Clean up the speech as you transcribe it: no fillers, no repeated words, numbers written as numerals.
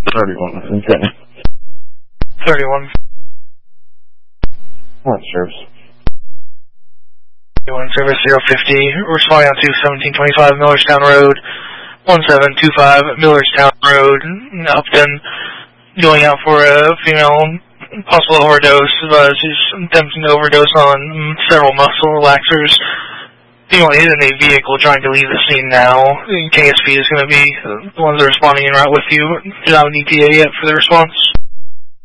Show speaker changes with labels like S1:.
S1: 31, okay.
S2: 31.
S1: What service?
S2: 31 service 050, responding out to 1725 Millerstown Road, 1725 Millerstown Road, Upton, going out for a female possible overdose. She's attempting to overdose on several muscle relaxers. Female is in a vehicle trying to leave the scene now. KSP is going to be the ones that are responding en route with you. Do you have an ETA yet for the response?